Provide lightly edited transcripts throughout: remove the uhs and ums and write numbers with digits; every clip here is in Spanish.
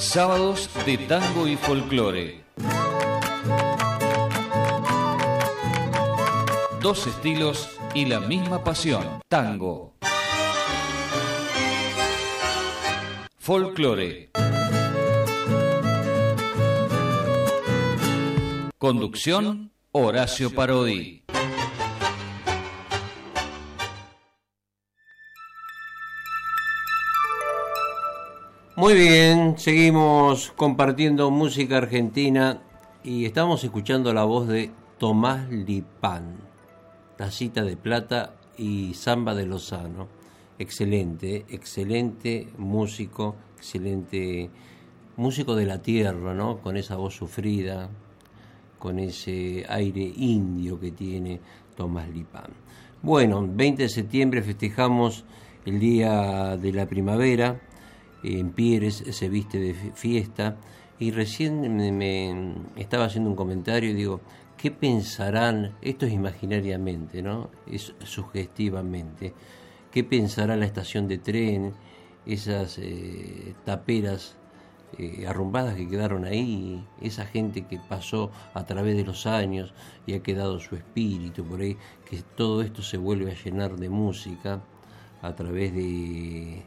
Sábados de tango y folclore. Dos estilos y la misma pasión. Tango. Folclore. Conducción, Horacio Parodi. Muy bien, seguimos compartiendo música argentina y estamos escuchando la voz de Tomás Lipán, Tacita de Plata y Samba de Lozano. Excelente, excelente músico de la tierra, ¿no? Con esa voz sufrida, con ese aire indio que tiene Tomás Lipán. Bueno, 20 de septiembre festejamos el Día de la Primavera. En Pieres se viste de fiesta y recién me estaba haciendo un comentario y digo, ¿qué pensarán? Esto es imaginariamente, ¿no? Es sugestivamente. ¿Qué pensará la estación de tren, esas taperas arrumbadas que quedaron ahí, esa gente que pasó a través de los años y ha quedado su espíritu por ahí, que todo esto se vuelve a llenar de música a través de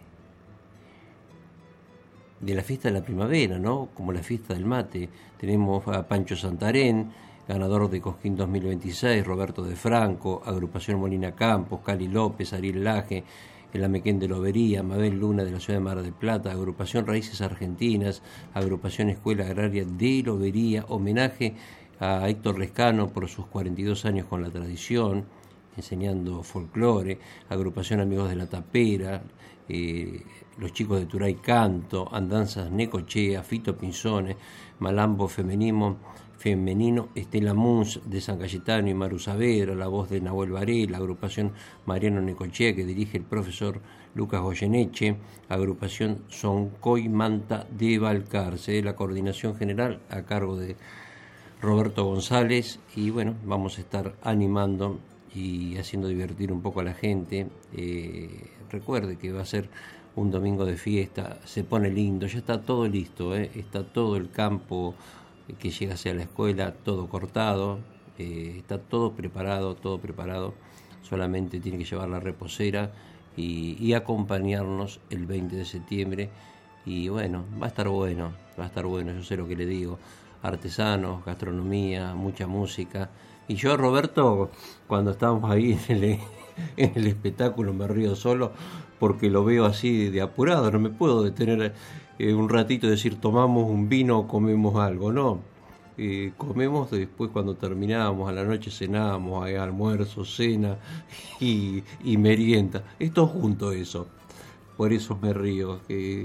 la fiesta de la primavera, ¿no? Como la fiesta del mate. Tenemos a Pancho Santarén, ganador de Cosquín 2026, Roberto de Franco, Agrupación Molina Campos, Cali López, Ariel Laje, el Amequén de Lobería, Mabel Luna de la ciudad de Mar del Plata, Agrupación Raíces Argentinas, Agrupación Escuela Agraria de Lobería, homenaje a Héctor Lescano por sus 42 años con la tradición, enseñando folclore, Agrupación Amigos de la Tapera, los chicos de Turay Canto, Andanzas Necochea, Fito Pinzone, Malambo Femenino, Estela Muns de San Cayetano y Maru Saavedra, la voz de Nahuel Varela, Agrupación Mariano Necochea que dirige el profesor Lucas Goyeneche, Agrupación Soncoy Manta de Balcarce, la coordinación general a cargo de Roberto González y bueno, vamos a estar animando y haciendo divertir un poco a la gente. Recuerde que va a ser un domingo de fiesta, se pone lindo, ya está todo listo, está todo el campo que llega hacia la escuela, todo cortado, está todo preparado, solamente tiene que llevar la reposera y acompañarnos el 20 de septiembre y bueno, va a estar bueno, yo sé lo que le digo, artesanos, gastronomía, mucha música. Y yo, Roberto, cuando estábamos ahí en el espectáculo me río solo porque lo veo así de apurado, no me puedo detener un ratito y decir tomamos un vino o comemos algo, no. Comemos después cuando terminamos, a la noche cenamos, hay almuerzo, cena y merienda. Es todo junto eso, por eso me río.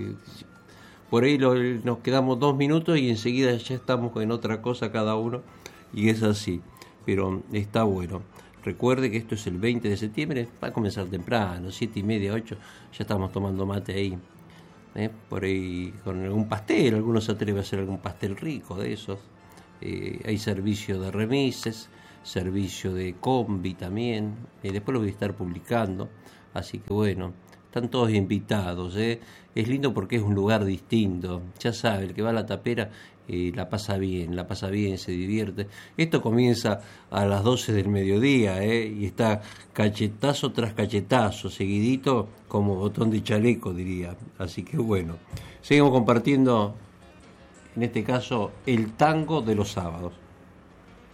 Por ahí nos quedamos 2 minutos y enseguida ya estamos en otra cosa cada uno y es así. Pero está bueno. Recuerde que esto es el 20 de septiembre, va a comenzar temprano, 7:30, 8, ya estamos tomando mate ahí. Por ahí con algún pastel, algunos se atreven a hacer algún pastel rico de esos. Hay servicio de remises, servicio de combi también, después lo voy a estar publicando, así que bueno, están todos invitados. Es lindo porque es un lugar distinto, ya sabe, el que va a la tapera la pasa bien, se divierte. Esto comienza a las 12 del mediodía, y está cachetazo tras cachetazo, seguidito como botón de chaleco, diría. Así que bueno, seguimos compartiendo, en este caso, el tango de los sábados.